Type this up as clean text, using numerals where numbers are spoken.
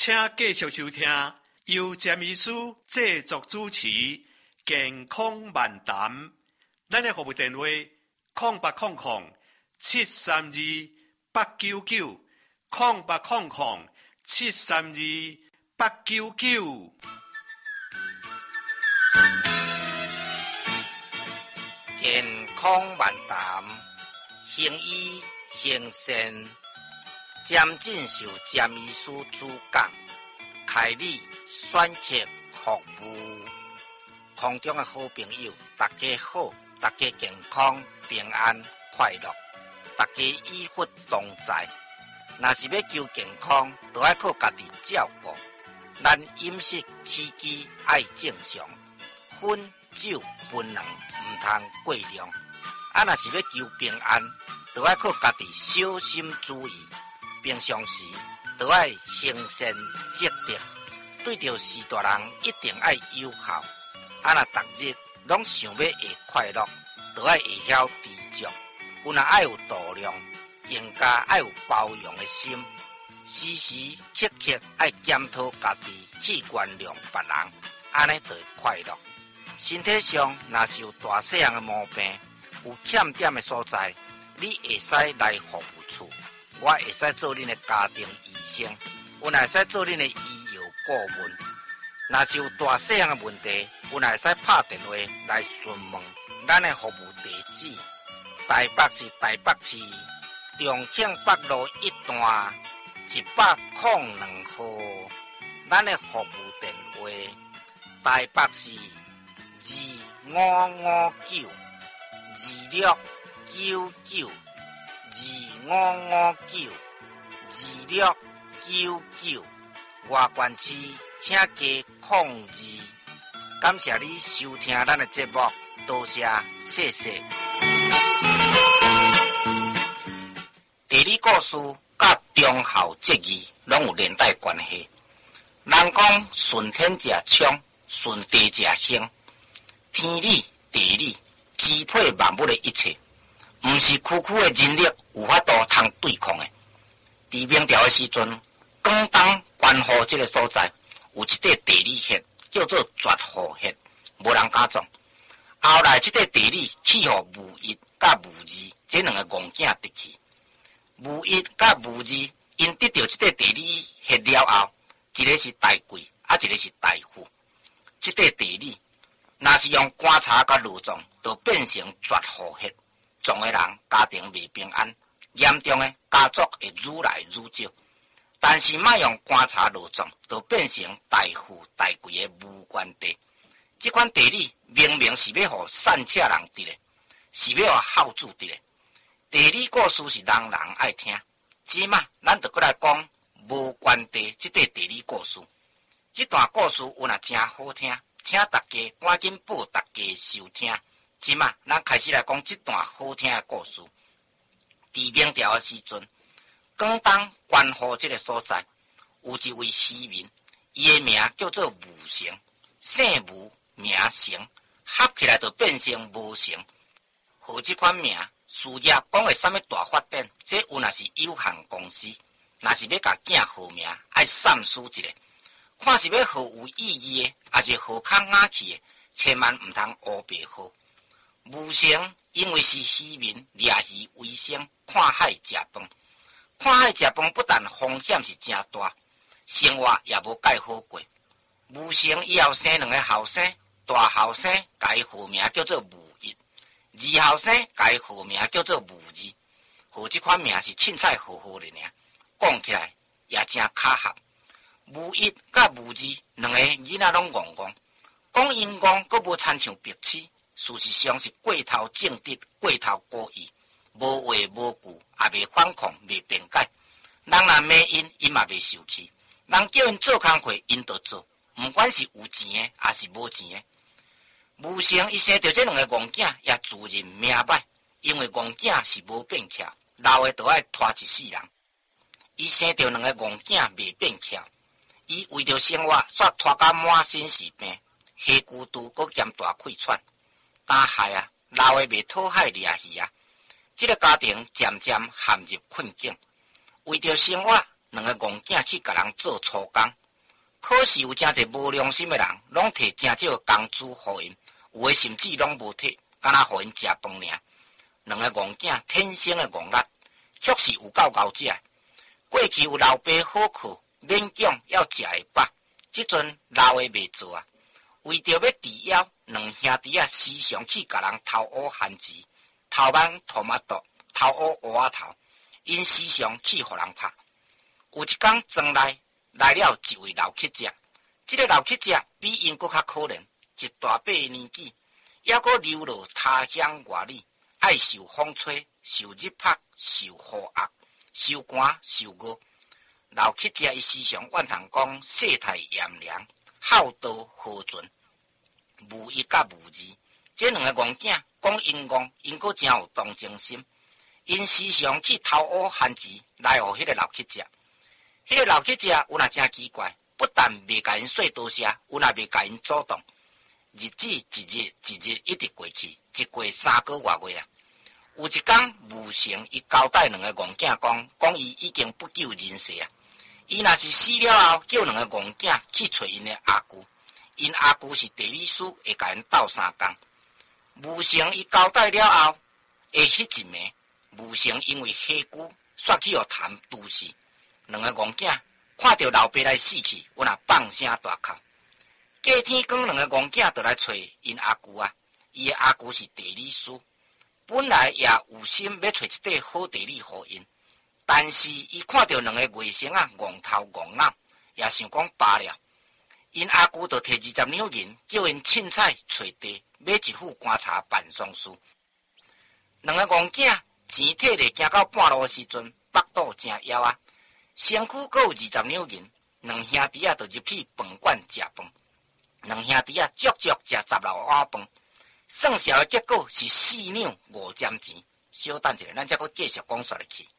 请继续收听由詹医师制作主持健康漫谈。咱的服务电话0800-732-899，0800-732-899。 健康漫谈，行医行善，詹进受詹医师主讲，开立选择服务。空中的好朋友，大家好，大家健康平安快乐，大家医福同在。若是要求健康，就要靠家己照顾。咱饮食起居爱正常，烟酒槟榔唔通过量。若是要求平安，就要靠家己小心注意。平常时就要行善积德，对着士大人一定要友好。若逐日拢想要会快乐，就要会晓知足。有若爱有度量，更加爱有包容的心。时时刻刻爱检讨家己，去原谅别人，安尼就会快乐。身体上若是有大细样的毛病，有欠点的所在，你会使来服务处，我会使做恁的家庭医生，有若会使做恁的医药顾问。若是有大细样的问题，有若会使拍电话来询问咱的服务地址：台北市台北市重庆北路1段102号。咱的服务电话：台北市2559259925592699，外县市请加02。感谢你收听咱的节目，多谢，谢谢。地理故事甲忠孝节义拢有连带关系。人讲顺天者昌，顺地者兴，天理地理支配万物的一切，毋是区区的人力有法度通对抗的。伫明朝的时阵，广东关河这个所在有一块地理穴，叫做绝户穴，无人敢种。后来这块地理去予武一甲武二这两个戆囝得去。武一甲武二因得到这块地理穴了后，一个是大贵，一个是大富。这块地理若是用观察甲路撞，就变成绝户穴，种的人家庭未平安，严重的家族会愈来愈少。但是莫用观察路撞，就变成大富大贵的无缘地。这款地理明明是要互善车人得的，是要互孝子得的。地理故事是人人爱听，即马咱就过来讲无缘地这块地理故事。这段故事有若真好听，请大家赶紧报大家收听。即马咱开始来讲这段好听的故事。伫明朝的时阵，广东关河这个所在有一位诗人，伊的名叫做吴成，姓吴名成，合起来就变成无成。和这款名事业讲会啥物大发展，这有若是有限公司。若是要甲囝号名，爱三思一下，看是要号有意义的，还是号较雅气的，千万毋通乌白号。吴成因为是渔民，掠鱼为生，看海食饭。看海食饭不但风险是真大，生活也无介好过。吴成以后生两个后生，大后生甲伊号名叫做吴一，二后生甲伊号名叫做吴二。和这款名是凊彩好好的尔，讲起来也真巧合。吴一甲吴二两个囡仔拢戆戆，讲因戆阁无参像白痴，事实上是过头正直，过头故意。无话无句，也未反抗，未辩解。人若骂因，因嘛未受气。人叫因做工课，因就做，不管是有钱的，还是无钱的。吴成伊生到这两个戆囝，也自认命歹，因为戆囝是无变巧，老的都爱拖一世人。伊生到两个戆囝未变巧，伊为着生活，煞拖到满身是病，黑咕嘟，阁兼大气喘。打海啊，老的未讨海掠鱼啊。这个家庭渐渐陷入困境，为着生活， 两个戆囝去甲人做粗工。可是有真侪无良心的人，拢摕真少工资互因，有诶甚至拢无摕，敢若互因食饭尔。两个戆囝天生的戆力，确实有够熬食。过去有老爸好课，勉强要食会饱，即阵老的袂做啊。为着要治腰，两兄弟啊时常去甲人偷乌番薯、偷挽托马豆、偷乌蚵仔头，因时常去互人拍。有一天庄内来了一位老乞食，这个老乞食比因搁较可怜，一大把年纪，还搁流落他乡外里，爱受风吹、受日晒、受雨压、受寒、受饿。老乞食伊时常怨叹讲世态炎凉，好刀好准，无一甲无二。这两个戆囝讲因戆，因搁真有同情心，因时常去偷乌番薯来互迄个老乞食。迄个老乞食有若真奇怪，不但袂甲因说多谢，有若袂甲因主动。日子一日一日一直过去，一过3个月啊。有一天，吴成伊交代两个戆囝讲伊已经不救人世啊。伊若是死了后，叫两个戆囝去找因的阿舅，因阿舅是地理师，会甲因斗3工。吴成伊交代了后，下迄一暝，吴成因为下久，煞去互谈都市。两个戆囝看到老爸来死去，有若放声大哭。隔天光，两个戆囝就来找因阿舅啊。伊的阿舅是地理师，本来也有心要找一块好地理互因，但是伊看到两个外甥啊戆头戆脑，也想讲罢了。因阿舅就摕20两银，叫因凊彩找地买一副观察办丧书。两个戆囝钱摕咧行到半路的时阵，腹肚真枵啊。身躯阁有20两银，两兄弟啊就入去饭馆食饭。两兄弟啊足足食16碗饭，算下的结果是4两5针钱。小等一下，咱才阁继续讲说入去。